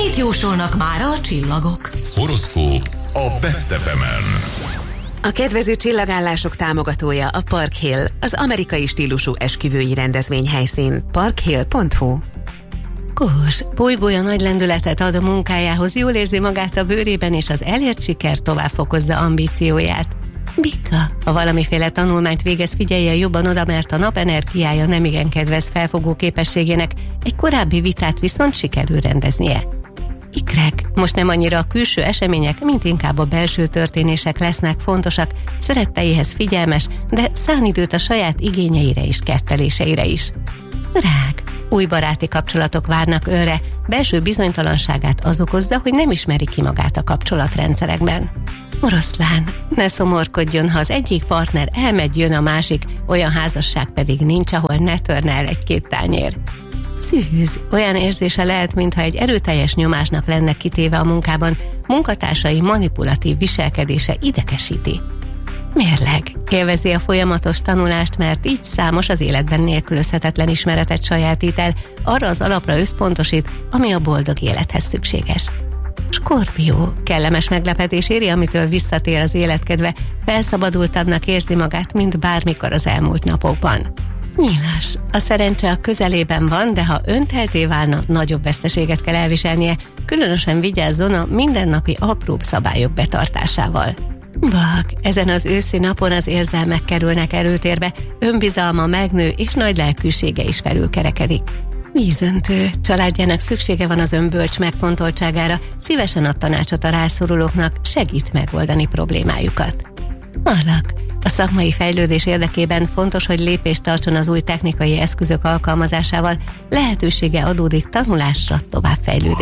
Mit jósolnak mára a csillagok? Horoszkóp a Best FM-en. A kedvező csillagállások támogatója a Park Hill, az amerikai stílusú esküvői rendezvényhelyszín. parkhill.hu. Kós, Pulybolya nagy lendületet ad a munkájához, jól érzi magát a bőrében, és az elért siker tovább fokozza ambícióját. Bika, ha valamiféle tanulmányt végez, figyelje jobban oda, mert a nap energiája nemigen kedvez felfogó képességének, egy korábbi vitát viszont sikerül rendeznie. Ikrek, most nem annyira a külső események, mint inkább a belső történések lesznek fontosak, szeretteihez figyelmes, de szán időt a saját igényeire és ketteléseire is. Rák, új baráti kapcsolatok várnak önre, belső bizonytalanságát az okozza, hogy nem ismeri ki magát a kapcsolatrendszerekben. Oroszlán, ne szomorkodjon, ha az egyik partner elmegy, jön a másik, olyan házasság pedig nincs, ahol ne törne el egy-két tányér. Szűz, olyan érzése lehet, mintha egy erőteljes nyomásnak lenne kitéve a munkában, munkatársai manipulatív viselkedése idegesíti. Mérleg, élvezi a folyamatos tanulást, mert így számos az életben nélkülözhetetlen ismeretet sajátít el, arra az alapra összpontosít, ami a boldog élethez szükséges. Skorpió, kellemes meglepetés éri, amitől visszatér az életkedve, felszabadultabbnak érzi magát, mint bármikor az elmúlt napokban. Nyilas, a szerencse a közelében van, de ha öntelté válna, nagyobb veszteséget kell elviselnie, különösen vigyázzon a mindennapi apróbb szabályok betartásával. Bak, ezen az őszi napon az érzelmek kerülnek előtérbe, önbizalma megnő és nagy lelkűsége is felülkerekedik. Vízöntő, családjának szüksége van az önbölcs megfontoltságára, szívesen ad tanácsot a rászorulóknak, segít megoldani problémájukat. Marlak, a szakmai fejlődés érdekében fontos, hogy lépést tartson az új technikai eszközök alkalmazásával, lehetősége adódik tanulásra, továbbfejlődésre.